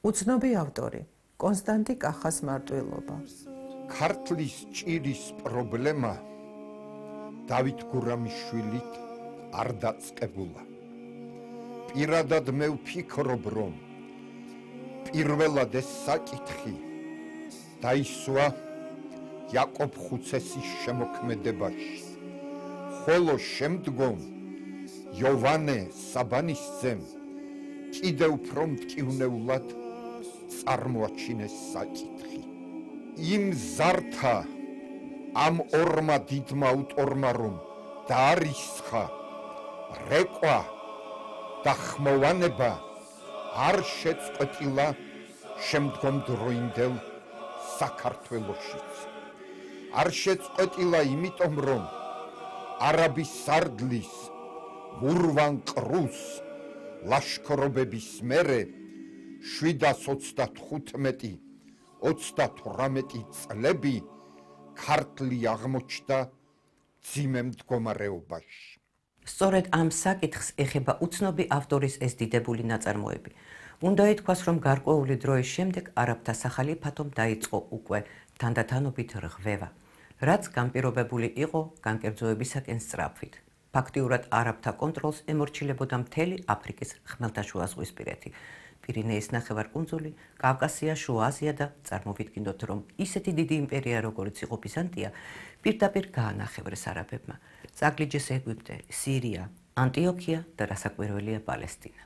უცნობი ავტორი კონსტანტი კახას მარტვილობა. ქართლის ჭირის პრობლემა დავით გურამიშვილით არ დაწყებულა. პირადად მე ვფიქრობ, რომ პირველად ეს საკითხი დაისვა იაკობ ხუცესის შემოქმედებაში, ხოლო შემდგომ იოვანე საბანისძემ კიდევ უფრო მტკივნეულად წარმოაჩინეს საკითხი. იმ ზართა ამ ორმა დიდმა ავტორმა რომ დაარისხა რეკვა და ხმოვანება არ შეწყვეტილა შემდგომ დროინდელ საქართველოშიც. არ შეწყვეტილა იმიტომ რომ არაბის სარდლის მურვან ყრუს ლაშქრობების მერე 735-38 წლები ქართლი აღმოჩნდა ძიმე მდგომარეობაში. სწორედ ამ საკითხს ეხება უცნობი ავტორის ეს დიდებული ნაწარმოები. უნდა ითქვას, რომ გარკვეული დროის შემდეგ არაბთა სახალიფათომ დაიწყო უკვე თანდათანობით რღვევა, რაც განპირობებული იყო განკერძოებისაკენ სწრაფვით. ფაქტიურად არაბთა კონტროლს ემორჩილებოდა მთელი აფრიკის ხმელთაშუაზღვისპირეთი, პირინეის ნახევარკუნძული, კავკასია, შუა აზია და წარმოვიდგინოთ, რომ ისეთი დიდი იმპერია, როგორც იყო ბიზანტია, პირდაპირ გაანახევრეს არაბებმა. წაგლიჯეს ეგვიპტე, სირია, ანტიოქია და რასაკვირველია პალესტინა.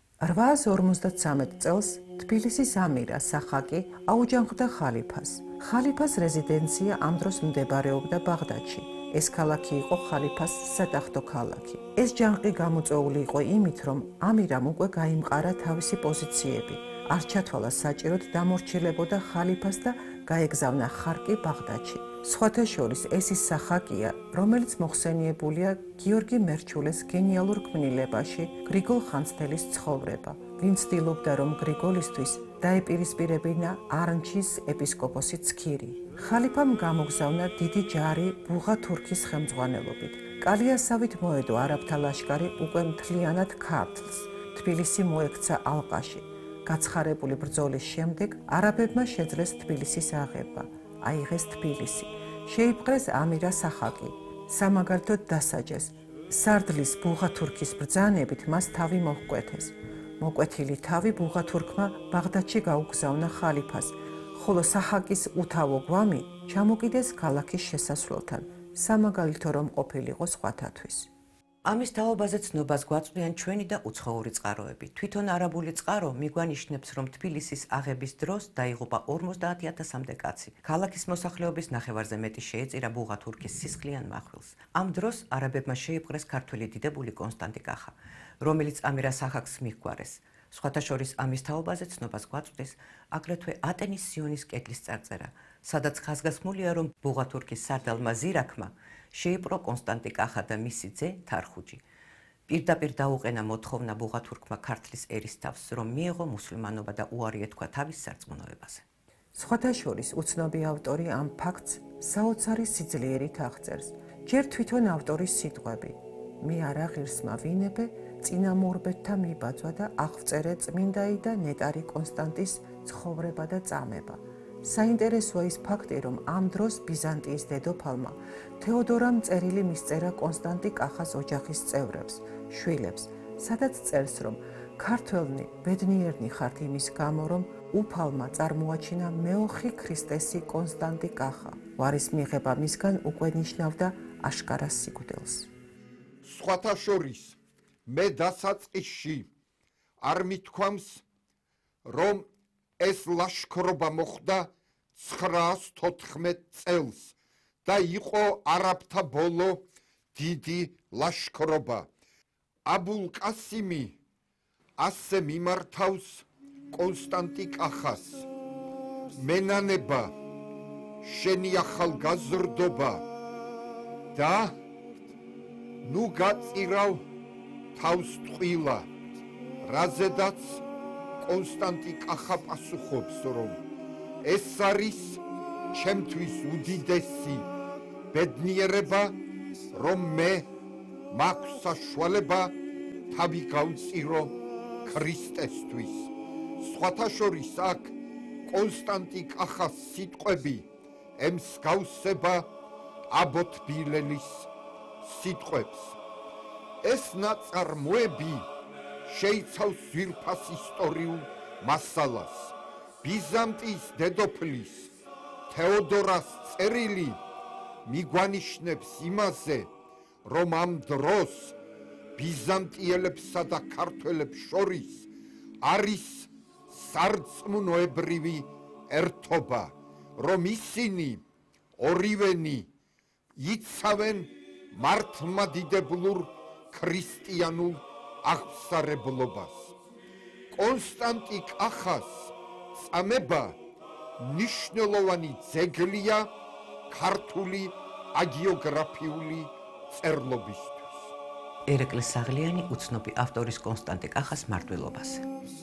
853 წელს თბილისის ამირა სახაკი აუჯანყდა ხალიფას. ხალიფას რეზიდენცია ამ დროს მდებარეობდა ბაღდადში. ეს ქალაქი იყო ხალიფას სატახტო ქალაქი. ეს ჯანყი გამოწვეული იყო იმით, რომ ამირამ უკვე გაიმყარა თავისი პოზიციები. არ ჩათვალა საჭიროდ დამორჩილებოდა ხალიფას და გაეგზავნა ხარკი ბაღდადში. სხვათა შორის ეს ის სახაკია, რომელიც მოხსენიებულია გიორგი მერჩულეს გენიალურ ქმნილებაში გრიგოლ ხანძთელის ცხოვრება, ვინც ცდილობდა, რომ გრიგოლისთვის დაეპირისპირებინა არნჩის ეპისკოპოსი ცქირი. ხალიფამ გამოგზავნა დიდი ჯარი ბუღა თურქის ხელმძღვანელობით. კალიასავით მოედო არაბთა ლაშქარი უკვე მთლიანად ქართლს. თბილისი მოექცა ალყაში. გაცხარებული ბრძოლის შემდეგ არაბებმა შეძლეს თბილისის აღება. აიღეს თბილისი. შეიპყრეს ამირა სახაკი. სამაგალითოდ დასაჯეს. სარდლის ბუღა თურქის ბრძანებით მას თავი მოჰკვეთეს. მოკვეთილი თავი ბუღა თურქმა ბაღდადში გაუგზავნა ხალიფას, ხოლო სახაკის უთავო გვამი ჩამოკიდეს ქალაქის შესასვლელთან, სამაგალითო რომ ყოფილიყო სხვათათვის. ამის თაობაზე ცნობას გვაწვდიან ჩვენი და უცხოური წყაროები. თვითონ არაბული წყარო მიგვანიშნებს, რომ თბილისის აღების დროს დაიღუპა 50,000-მდე კაცი. ქალაქის მოსახლეობის ნახევარზე მეტი შეეწირა ბუღა თურქის სისხლიან მახვილს. ამ დროს არაბებმა შეიპყრეს ქართველი დიდებული კონსტანტი კახა, რომელიც ამირა სახაკს მიჰგვარეს. სხვათა შორის ამის თაობაზე ცნობას გვაწვდის აგრეთვე ატენის სიონის კედლის წარწერა, სადაც ხაზგასმულია, რომ ბუღა თურქის სარდალმა ზირაქმა შეიპყრო კონსტანტი კახა და მისი ძე თარხუჯი. პირდაპირ დაუყენა მოთხოვნა ბუღა თურქმა ქართლის ერისთავს, რომ მიეღო მუსლიმანობა და უარი ეთქვა თავის სარწმუნოებაზე. სხვათა შორის უცნობი ავტორი ამ ფაქტს საოცარი სიძლიერით აღწერს. ჯერ თვითონ ავტორის სიტყვები მე არა ღირსმა ვინებე წინამორბედთა მიბაძვა და აღწერე წმინდაი და ნეტარი კონსტანტის ცხოვრება და წამება. საინტერესოა ის ფაქტი, რომ ამ დროს ბიზანტიის დედოფალმა თეოდორამ წერილი მისწერა კონსტანტი კახას ოჯახის წევრებს, შვილებს, სადაც წერს, რომ ქართველნი ბედნიერნი ხართ იმის გამო, რომ უფალმა წარმოაჩინა მეოხი ქრისტესი კონსტანტი კახა. ვარის მიღება მისგან უკვე ნიშნავდა აშკარას სიკვდილს. სხვათა შორის მე დასაწყისში არ მithქვამს, რომ ეს ლაშქრობა მოხდა 914 წელს და იყო არაბთა ბოლო დიდი ლაშქრობა. აბულ კასიმი ასე მიმართავს კონსტანტი კახას. მენანება, შენი ახალგაზრდობა და ნუ გაწირავ თავს ტყილა, რაზედაც კონსტანტი კახა პასუხობს, რომ ეს არის ჩემთვის უდიდესი ბედნიერება, რომ მე მაქვს საშუალება თავი გავწირო ქრისტესთვის, სხვათა შორის აქ კონსტანტი კახას სიტყვები ემსგავსება აბოთბილელის სიტყვებს. ეს ნაწარმოები შეიცავს ძვირფას ისტორიულ მასალას. ბიზანტიის დედოფლის თეოდორას წერილი მიგვანიშნებს იმაზე, რომ ამ დროს ბიზანტიელებსა და ქართველებს შორის არის სარწმუნოებრივი ერთობა, რომ ისინი ორივენი იცავენ მართლმადიდებლურ ქრისტიანულ აღსარებლობას. კონსტანტი კახას წამება ნიშნულოვანი ძეგლია ქართული აგიოგრაფიული წერლობისთვის. ერეკლე საღლიანი უცნობი ავტორის კონსტანტი კახას მარტვილობაზე.